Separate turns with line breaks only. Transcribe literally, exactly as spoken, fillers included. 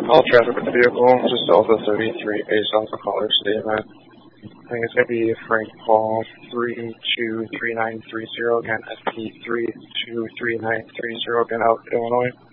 All traffic with the vehicle, just Delta thirty-three, based off the caller statement. I think it's going to be Frank Paul three two three nine three zero, again, S P three two three nine three zero, again, out Illinois.